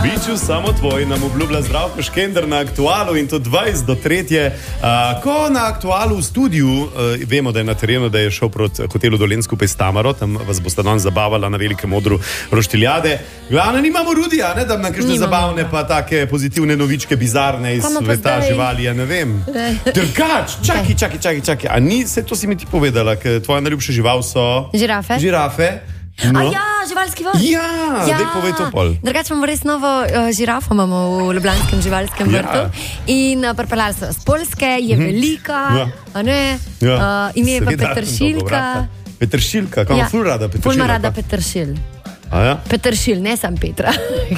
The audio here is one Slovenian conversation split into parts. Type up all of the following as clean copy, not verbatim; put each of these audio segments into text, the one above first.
Biču samo tvoj nam obljublja Zdravko Škender na Aktualu in to 20 do 3. Ko na Aktualu v studiu, vemo, da je na terenu, da je šel proti hotelu Dolenj skupaj s Tamaro, tam vas boste danes zabavala na velikem odru roštiljade. Glavno, nimamo Rudija, ne, da nam kakšne zabavne pa take pozitivne novičke, bizarne iz sveta živali, ja ne vem. Drgač, čakaj. A ni, se to si mi ti povedala, ker tvoja najljubša žival so... Žirafe. No. Živalski vrt. Ja, daj povej to pol. Drugače imamo res novo žirafo, imamo v ljubljanskem živalskem vrtu. In pripeljali so z Poljske, je velika, a ne? Ime je pa Peteršilka. Peteršilka, kam ful rada Peteršilka? Ful ima rada Peteršil. Ja? Peteršil, ne sam Petra.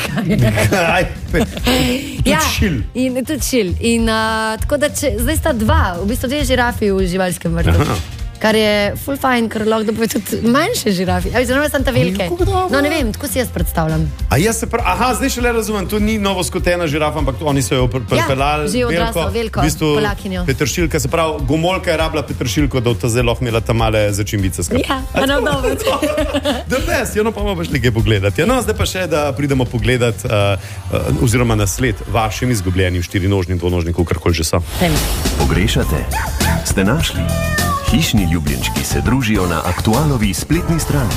Tudi šil. In tako da, zdaj sta dva, v bistvu 2 žirafi v živalskem vrtu. Aha. Kar je full fine, ker lahko da povedi tudi manjše žirafi. Zanima sem ta velike. No, ne vem, tako si jaz predstavljam. Zdaj še le razumem, to ni novo skotena žirafa, ampak oni so jo pripeljali. Že je odrasla, veliko, Polakinjo. Peteršilka, se pravi, gomolka je rabila Peteršilko, da v ta zelo imela ta male začimbice skrb. Ja, no, dobro. The best, pa bomo šli kaj pogledati. No, zdaj pa še, da pridemo pogledat, oziroma na sled vašim izgubljenim 4-nožnim, 2-nožnim, kakorkoli že so. Pogrešate? Ste našli? Hišni ljubljenčki se družijo na Aktualovi spletni strani.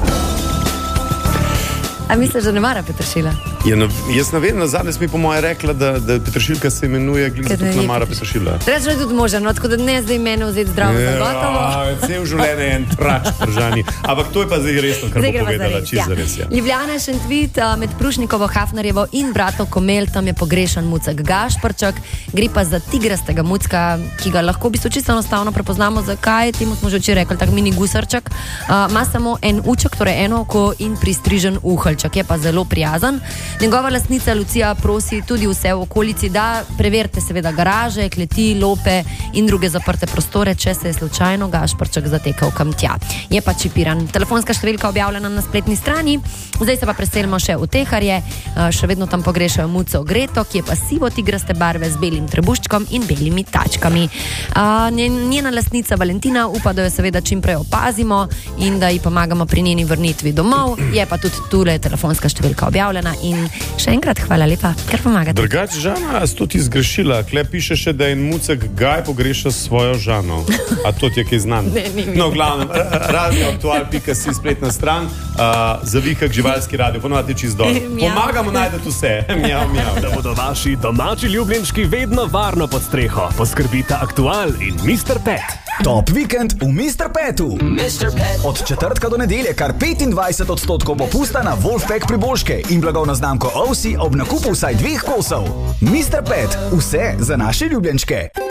A misliš, da ne mara Peteršila? Jaz ne vem, zadnje smo mi po moje rekla, da Peteršilka se imenuje zato ne mara Peteršila. Reč je tudi možno, tako da ne zdaj mene vzeti zdravo za gotovo. Cel življenje je en trač držani. Ampak to je pa zdaj resno, kar bo povedala, čisto res. Ljubljana Šentvit, med Prušnikovo, Hafnarjevo in Brato Komel, tam je pogrešan mucek Gašperček. Gre pa za tigrastega mucka, ki ga lahko v bistvu čisto enostavno prepoznamo. Zakaj? Temu smo že včeraj rekli, tak mini gusarček. Ima samo en uček, torej eno oko in pristrižen uheljček. Je pa zelo prijazen. Njegova lastnica Lucija prosi tudi vse v okolici, da preverite seveda garaže, kleti, lope in druge zaprte prostore, če se je slučajno Gašperček zatekal kam tja. Je pa čipiran. Telefonska številka objavljena na spletni strani. Zdaj se pa preselimo še v Teharje. Še vedno tam pogrešajo muco Greto, ki je pa sivo tigraste barve z belim trebuščkom in belimi tačkami. Njena lastnica Valentina upa, da jo seveda čim prej opazimo in da ji pomagamo pri njeni vrnitvi domov. Je pa tudi tule telefonska številka objavljena in še enkrat hvala lepa, ker pomagate. Drugače, Žana, si to ti zgrešila. Kle piše še, da en mucek Gaj pogreša svojo Žano. A to ti je kaj znan? Ne, ni mi. No, glavno, radioaktual.si spletna stran, zavihak živalski radio, ponovati čist dol. Pomagamo najdeti vse. Mjav. Da bodo vaši domači ljubljenčki vedno varno pod streho. Poskrbita Aktual in Mr. Pet. Top vikend v Mr. Petu. Od četrtka do nedelje kar 25% popusta na Wolfpack priboljške in blagovno znamko OC ob nakupu vsaj 2 kosov. Mr. Pet, vse za naše ljubljenčke.